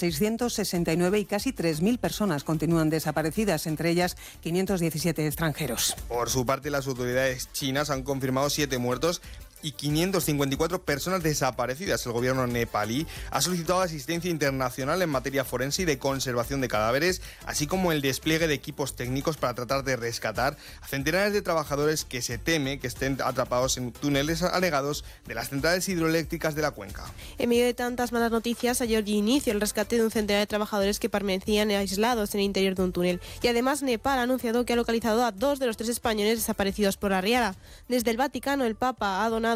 669 y casi 3.000 personas continúan desaparecidas, entre ellas 517 extranjeros. Por su parte, las autoridades chinas han confirmado 7 muertos y 554 personas desaparecidas. El gobierno nepalí ha solicitado asistencia internacional en materia forense y de conservación de cadáveres, así como el despliegue de equipos técnicos para tratar de rescatar a centenares de trabajadores que se teme que estén atrapados en túneles anegados de las centrales hidroeléctricas de la cuenca. En medio de tantas malas noticias, ayer inició el rescate de un centenar de trabajadores que permanecían aislados en el interior de un túnel. Y además Nepal ha anunciado que ha localizado a 2 de los 3 españoles desaparecidos por la riada. Desde el Vaticano, el Papa ha donado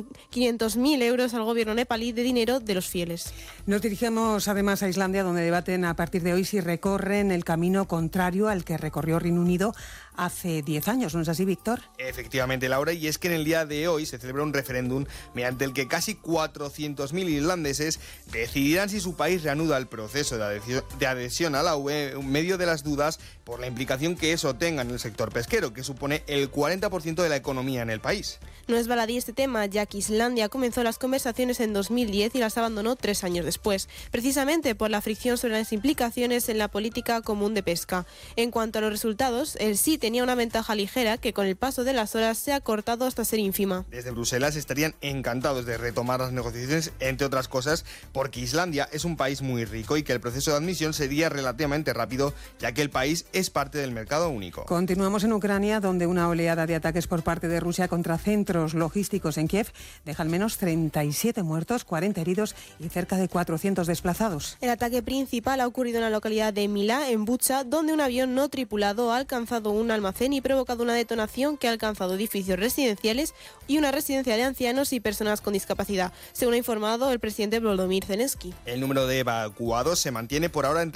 500.000 euros al gobierno nepalí de dinero de los fieles. Nos dirigimos además a Islandia, donde debaten a partir de hoy si recorren el camino contrario al que recorrió Reino Unido hace 10 años. ¿No es así, Víctor? Efectivamente, Laura, y es que en el día de hoy se celebra un referéndum mediante el que casi 400.000 irlandeses decidirán si su país reanuda el proceso de adhesión a la UE en medio de las dudas por la implicación que eso tenga en el sector pesquero, que supone el 40% de la economía en el país. No es baladí este tema, ya que Islandia comenzó las conversaciones en 2010 y las abandonó 3 años después, precisamente por la fricción sobre las implicaciones en la política común de pesca. En cuanto a los resultados, el sí tenía una ventaja ligera que con el paso de las horas se ha cortado hasta ser ínfima. Desde Bruselas estarían encantados de retomar las negociaciones, entre otras cosas, porque Islandia es un país muy rico y que el proceso de admisión sería relativamente rápido, ya que el país es parte del mercado único. Continuamos en Ucrania, donde una oleada de ataques por parte de Rusia contra centros logísticos en Kiev deja al menos 37 muertos, 40 heridos y cerca de 400 desplazados. El ataque principal ha ocurrido en la localidad de Milá, en Bucha, donde un avión no tripulado ha alcanzado un almacén y provocado una detonación que ha alcanzado edificios residenciales y una residencia de ancianos y personas con discapacidad, según ha informado el presidente Volodymyr Zelensky. El número de evacuados se mantiene por ahora en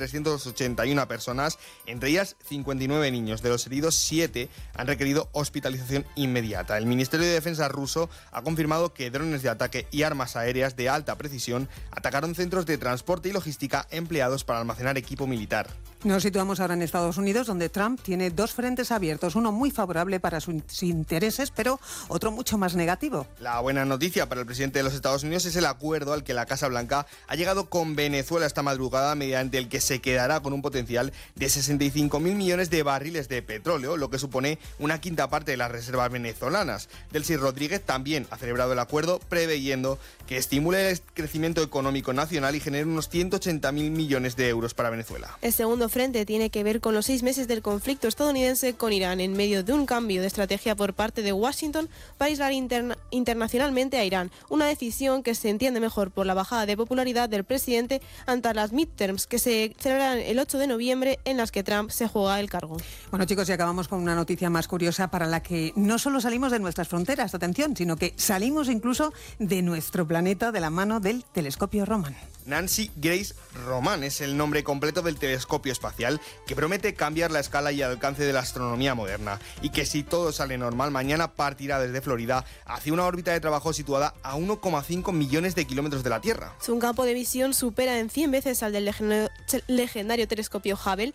381 personas, entre ellas 59 niños. De los heridos, 7 han requerido hospitalización inmediata. El Ministerio de Defensa ruso ha confirmado que drones de ataque y armas aéreas de alta precisión atacaron centros de transporte y logística empleados para almacenar equipo militar. Nos situamos ahora en Estados Unidos, donde Trump tiene 2 frentes abiertos, uno muy favorable para sus intereses, pero otro mucho más negativo. La buena noticia para el presidente de los Estados Unidos es el acuerdo al que la Casa Blanca ha llegado con Venezuela esta madrugada, mediante el que se quedará con un potencial de 65.000 millones de barriles de petróleo, lo que supone una quinta parte de las reservas venezolanas. Delcy Rodríguez también ha celebrado el acuerdo, preveyendo que estimule el crecimiento económico nacional y genere unos 180.000 millones de euros para Venezuela. El segundo frente tiene que ver con los 6 meses del conflicto estadounidense con Irán, en medio de un cambio de estrategia por parte de Washington para aislar internacionalmente a Irán, una decisión que se entiende mejor por la bajada de popularidad del presidente ante las midterms que se celebrarán el 8 de noviembre, en las que Trump se juega el cargo. Bueno, chicos, y acabamos con una noticia más curiosa para la que no solo salimos de nuestras fronteras, atención, sino que salimos incluso de nuestro planeta de la mano del telescopio Roman. Nancy Grace Roman es el nombre completo del telescopio espacial, que promete cambiar la escala y alcance de la astronomía moderna, y que, si todo sale normal, mañana partirá desde Florida hacia una órbita de trabajo situada a 1,5 millones de kilómetros de la Tierra. Su campo de visión supera en 100 veces al del legendario telescopio Hubble,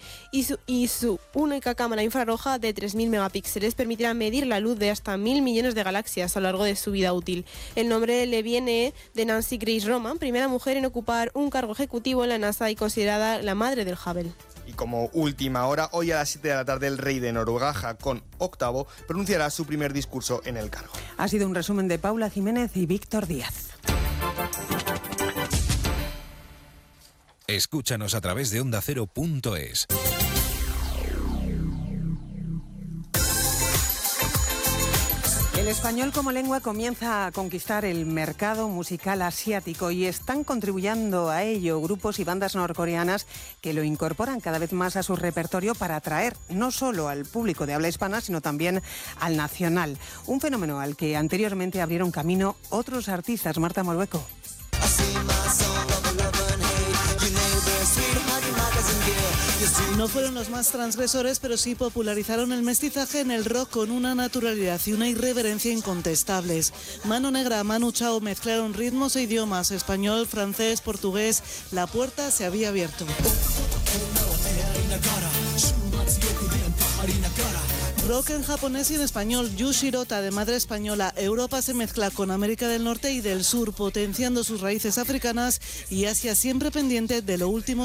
y su única cámara infrarroja de 3.000 megapíxeles permitirá medir la luz de hasta 1.000 millones de galaxias a lo largo de su vida útil. El nombre le viene de Nancy Grace Roman, primera mujer en ocupar un cargo ejecutivo en la NASA y considerada la madre del Hubble. Y como última hora, hoy a las 7 de la tarde, el rey de Noruega, Haakon VIII, pronunciará su primer discurso en el cargo. Ha sido un resumen de Paula Jiménez y Víctor Díaz. Escúchanos a través de ondacero.es. El español como lengua comienza a conquistar el mercado musical asiático y están contribuyendo a ello grupos y bandas norcoreanas que lo incorporan cada vez más a su repertorio para atraer no solo al público de habla hispana, sino también al nacional. Un fenómeno al que anteriormente abrieron camino otros artistas. Marta Molveco. No fueron los más transgresores, pero sí popularizaron el mestizaje en el rock con una naturalidad y una irreverencia incontestables. Mano Negra, Manu Chao mezclaron ritmos e idiomas, español, francés, portugués. La puerta se había abierto. Rock en japonés y en español. Yu Shirota, de madre española. Europa se mezcla con América del Norte y del Sur, potenciando sus raíces africanas, y Asia siempre pendiente de lo último